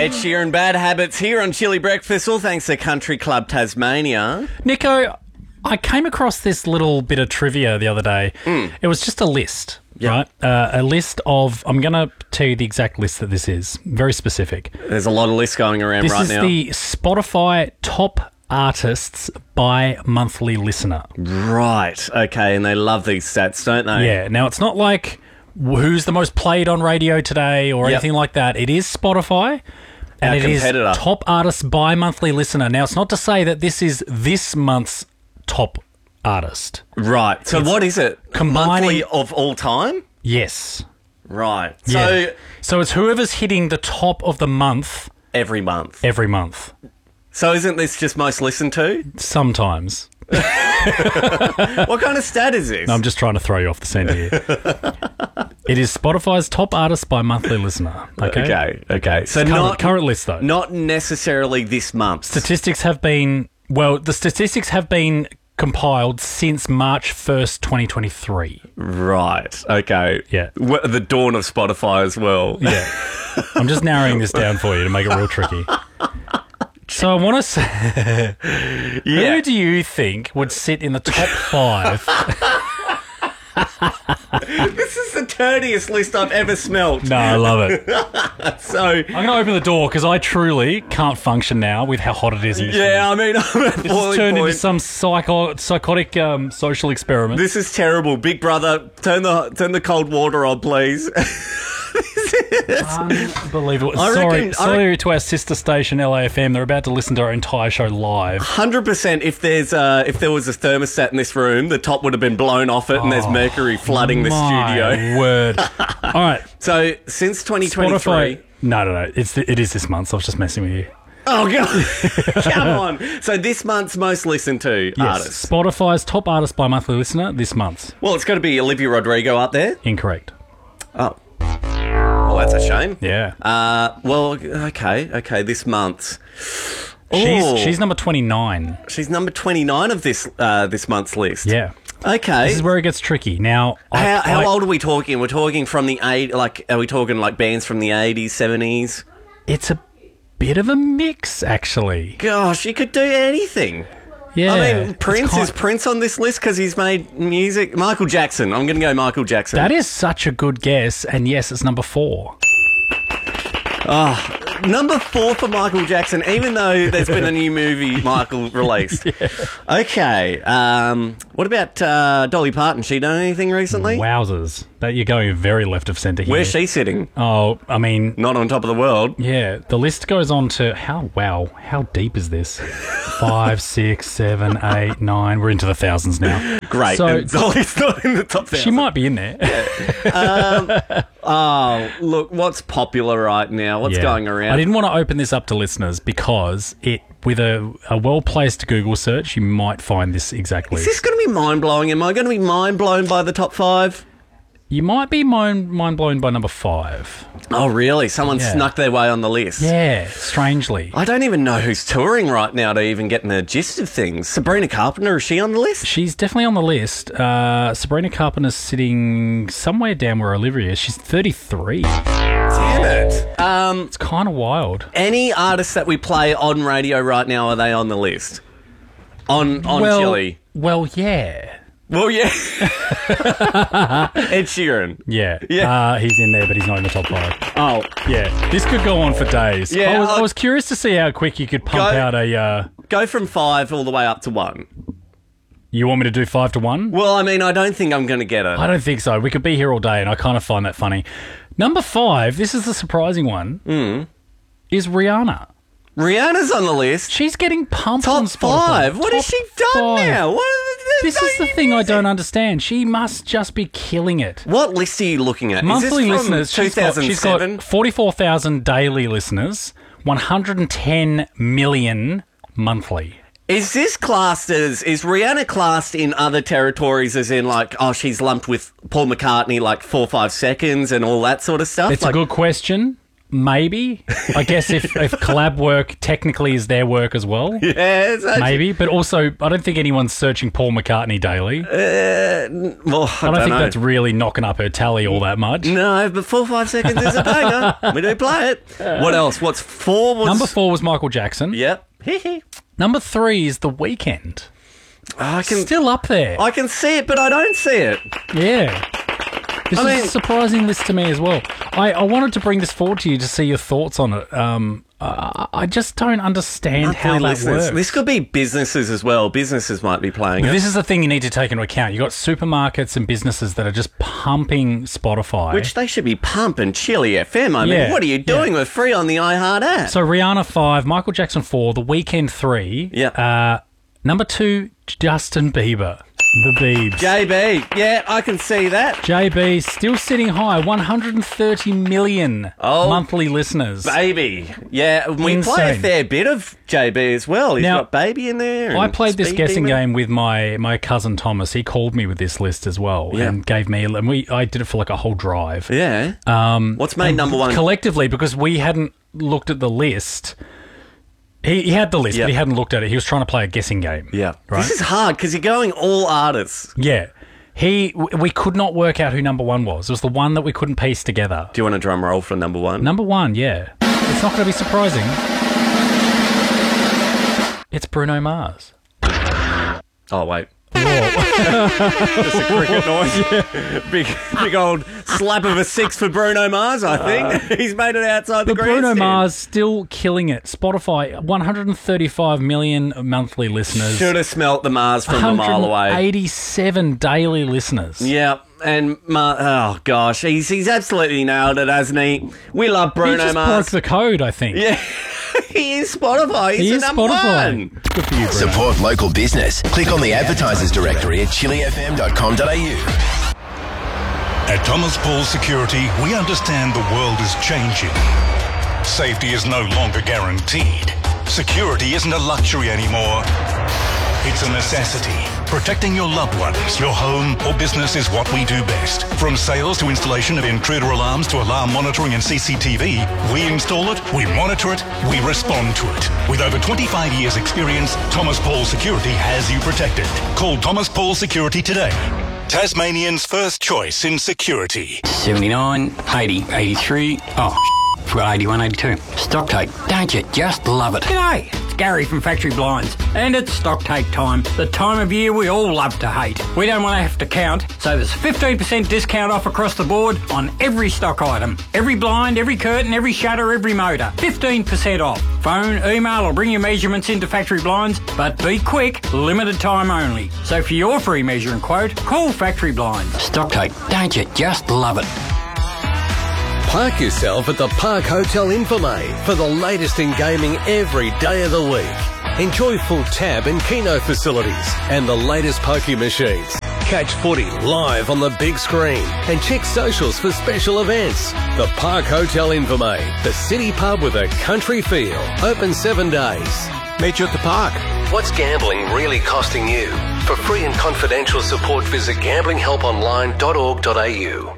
Ed Sheeran, Bad Habits here on Chili Breakfast, all thanks to Country Club Tasmania. Nico, I came across this little bit of trivia the other day. It was just a list, right? A list of, I'm going to tell you the exact list that this is. Very specific. There's a lot of lists going around right now. This is the Spotify top artists by monthly listener. Right, okay, and they love these stats, don't they? Yeah, now it's not like who's the most played on radio today or anything like that. It is Spotify. And it is top artists by monthly listener. Now, it's not to say that this is this month's top artist. Right. So what is it? Monthly of all time? Yes. Right. So it's whoever's hitting the top of the month. Every month. Every month. So isn't this just most listened to? Sometimes. What kind of stat is this? No, I'm just trying to throw you off the scent here. It is Spotify's top artists by monthly listener. Okay. So current list, though. Not necessarily this month. The statistics have been compiled since March 1st, 2023. Right. Okay. Yeah. The dawn of Spotify as well. Yeah. I'm just narrowing this down for you to make it real tricky. So I want to say, who do you think would sit in the top 5? This is the dirtiest list I've ever smelt. No, I love it. So I'm going to open the door because I truly can't function now with how hot it is in this room. I mean, I'm at This has turned into some psychotic social experiment. This is terrible. Big Brother, turn the cold water on, please. Unbelievable. Sorry to our sister station, LAFM. They're about to listen to our entire show live. 100%. If there was a thermostat in this room, the top would have been blown off it and there's mercury flooding the studio. My word. All right. So, since 2023... Spotify, no. It is this month, so I was just messing with you. Oh, God. Come on. So, this month's most listened to artists. Spotify's top artist by monthly listener this month. Well, it's got to be Olivia Rodrigo up there. Incorrect. Oh. Well, that's a shame. Yeah. Well, okay. This month, she's number 29. She's number 29 of this month's list. Yeah. Okay. This is where it gets tricky. Now, how old are we talking? We're talking from the are we talking like bands from the 80s, 70s? It's a bit of a mix, actually. Gosh, you could do anything. Yeah. I mean, is Prince on this list because he's made music? Michael Jackson. I'm going to go Michael Jackson. That is such a good guess, and yes, it's number 4. Oh, number 4 for Michael Jackson, even though there's been a new movie Michael released. Yeah. Okay. What about Dolly Parton? She done anything recently? Wowzers. You're going very left of centre here. Where's she sitting? Oh, I mean... Not on top of the world. Yeah. The list goes on to... How deep is this? 5, 6, 7, 8, 9... We're into the thousands now. Great. So, and Dolly's not in the top 1,000. She might be in there. Look, what's popular right now? What's going around? I didn't want to open this up to listeners because with a well-placed Google search, you might find this exact list. Is this going to be mind-blowing? Am I going to be mind-blown by the top 5? You might be mind-blown by number 5. Oh, really? Someone snuck their way on the list? Yeah, strangely. I don't even know who's touring right now to even get in the gist of things. Sabrina Carpenter, is she on the list? She's definitely on the list. Sabrina Carpenter's sitting somewhere down where Olivia is. She's 33. Damn it. It's kind of wild. Any artists that we play on radio right now, are they on the list? On Chili? Well, yeah. Well, yeah. Ed Sheeran. Yeah. He's in there, but he's not in the top 5. Oh. Yeah. This could go on for days. Yeah, I was curious to see how quick you could pump out a... Go from 5 all the way up to 1. You want me to do 5 to 1? Well, I mean, I don't think I'm going to get it. I don't think so. We could be here all day, and I kind of find that funny. Number 5, this is the surprising one, is Rihanna. Rihanna's on the list. She's getting pumped on Spotify. Top 5? What has she done now? This is the thing I don't understand. She must just be killing it. What list are you looking at? Monthly is this from listeners. 2007? She's got 44,000 daily listeners, 110 million monthly. Is Rihanna classed in other territories as in like, she's lumped with Paul McCartney like 4 or 5 seconds and all that sort of stuff? It's a good question. maybe. I guess if collab work technically is their work as well. Yeah, maybe. But also, I don't think anyone's searching Paul McCartney daily. Well, I don't think that's really knocking up her tally all that much. No, but 4 or 5 seconds is a banger. We do play it. What else? What's 4? Number 4 was Michael Jackson. Yep. Number 3 is The Weeknd. Still up there. I can see it, but I don't see it. Yeah. This is a surprising list to me as well. I wanted to bring this forward to you to see your thoughts on it. I just don't understand how that works. This could be businesses as well. Businesses might be playing it. This is the thing you need to take into account. You've got supermarkets and businesses that are just pumping Spotify. Which they should be pumping Chili FM. I mean, what are you doing? We're free on the iHeart app. So Rihanna 5, Michael Jackson 4, The Weeknd 3. Yeah. Number 2, Justin Bieber. The Biebs. JB, yeah, I can see that. JB still sitting high, 130 million monthly listeners. Baby, yeah, we play a fair bit of JB as well. He's got Baby in there. I played this guessing game with my cousin Thomas. He called me with this list as well and gave me, and I did it for like a whole drive. Yeah. What's made number 1? Collectively, because we hadn't looked at the list. He had the list, but he hadn't looked at it. He was trying to play a guessing game. Yeah. Right? This is hard because you're going all artists. Yeah. We could not work out who number 1 was. It was the one that we couldn't piece together. Do you want a drum roll for number 1? Number 1, yeah. It's not going to be surprising. It's Bruno Mars. Oh, wait. Just a cricket noise. Big old slap of a 6 for Bruno Mars, I think. He's made it outside the grandstand. Bruno Mars still killing it. Spotify, 135 million monthly listeners. Should have smelt the Mars from a mile away. 187 daily listeners. Yeah. And, oh gosh, he's absolutely nailed it, hasn't he? We love Bruno Mars. He just broke the code, I think. Yeah. He is Spotify. He's the number 1. Good for you, Bruno. Support local business. Click on the advertisers directory at chilifm.com.au. At Thomas Paul Security, we understand the world is changing. Safety is no longer guaranteed. Security isn't a luxury anymore. It's a necessity. Protecting your loved ones, your home or business is what we do best. From sales to installation of intruder alarms to alarm monitoring and CCTV, we install it, we monitor it, we respond to it. With over 25 years experience, Thomas Paul Security has you protected. Call Thomas Paul Security today. Tasmanian's first choice in security. 79, 80, 83, forgot 81, 82. Stock take, don't you just love it? G'day, it's Gary from Factory Blinds, and it's stock take time, the time of year we all love to hate. We don't want to have to count, so there's 15% discount off across the board on every stock item. Every blind, every curtain, every shutter, every motor. 15% off. Phone, email or bring your measurements into Factory Blinds, but be quick, limited time only. So for your free measure and quote, call Factory Blinds. Stock take, don't you just love it? Park yourself at the Park Hotel Infirmary for the latest in gaming every day of the week. Enjoy full tab and keno facilities and the latest pokie machines. Catch footy live on the big screen and check socials for special events. The Park Hotel Infirmary, the city pub with a country feel. Open 7 days. Meet you at the park. What's gambling really costing you? For free and confidential support, visit gamblinghelponline.org.au.